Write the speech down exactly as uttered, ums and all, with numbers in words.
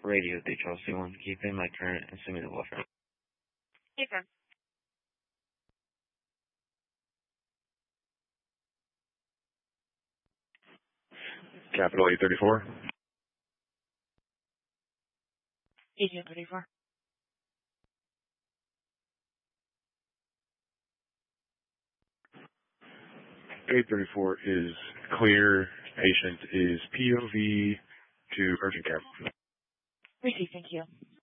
Radio de Chelsea One. Keep in my current and send me the buffer. Affirm. Capital eight thirty-four. Agent thirty-four. eight thirty-four is clear. Patient is P O V to urgent care. Received, thank you.